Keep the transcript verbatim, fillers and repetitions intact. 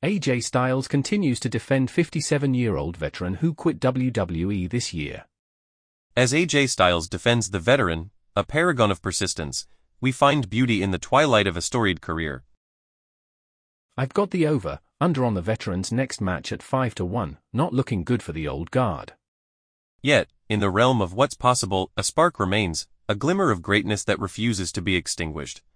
A J Styles continues to defend fifty-seven-year-old veteran who quit W W E this year. As A J Styles defends the veteran, a paragon of persistence, we find beauty in the twilight of a storied career. I've got the over, under on the veteran's next match at five to one, not looking good for the old guard. Yet, in the realm of what's possible, a spark remains, a glimmer of greatness that refuses to be extinguished.